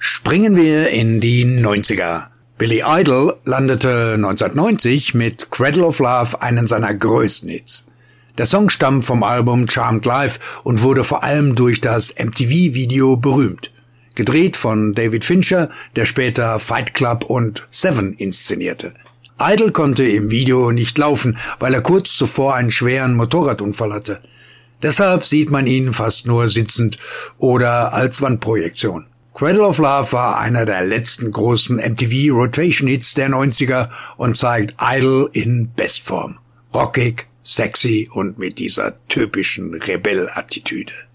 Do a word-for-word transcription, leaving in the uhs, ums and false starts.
Springen wir in die neunziger. Billy Idol landete neunzehnhundertneunzig mit Cradle of Love einen seiner größten Hits. Der Song stammt vom Album Charmed Life und wurde vor allem durch das M T V-Video berühmt. Gedreht von David Fincher, der später Fight Club und Seven inszenierte. Idol konnte im Video nicht laufen, weil er kurz zuvor einen schweren Motorradunfall hatte. Deshalb sieht man ihn fast nur sitzend oder als Wandprojektion. Cradle of Love war einer der letzten großen M T V-Rotation-Hits der neunziger und zeigt Idol in Bestform. Rockig, sexy und mit dieser typischen Rebell-Attitüde.